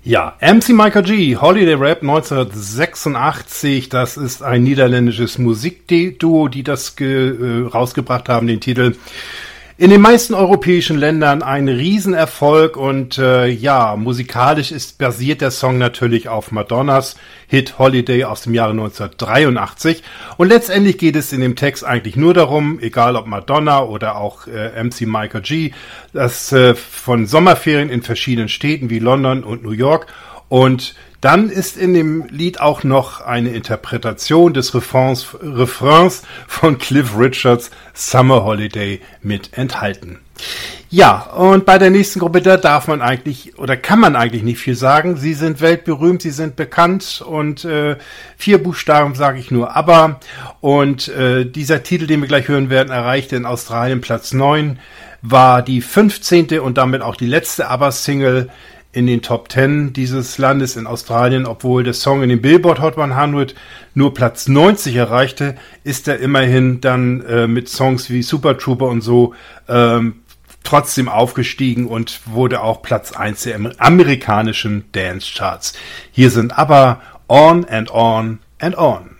Ja, MC Micah G, Holiday Rap 1986, das ist ein niederländisches Musikduo, die das rausgebracht haben, den Titel. In den meisten europäischen Ländern ein Riesenerfolg und musikalisch basiert der Song natürlich auf Madonnas Hit Holiday aus dem Jahre 1983 und letztendlich geht es in dem Text eigentlich nur darum, egal ob Madonna oder auch MC Micah G, dass von Sommerferien in verschiedenen Städten wie London und New York und dann ist in dem Lied auch noch eine Interpretation des Refrains von Cliff Richards Summer Holiday mit enthalten. Ja, und bei der nächsten Gruppe, da darf man eigentlich oder kann man eigentlich nicht viel sagen. Sie sind weltberühmt, sie sind bekannt und 4 Buchstaben sage ich nur ABBA. Und dieser Titel, den wir gleich hören werden, erreichte in Australien Platz 9, war die 15. und damit auch die letzte ABBA-Single in den Top 10 dieses Landes in Australien, obwohl der Song in den Billboard Hot 100 nur Platz 90 erreichte, ist er immerhin dann mit Songs wie Super Trooper und so trotzdem aufgestiegen und wurde auch Platz 1 der amerikanischen Dance Charts. Hier sind aber On and On and On.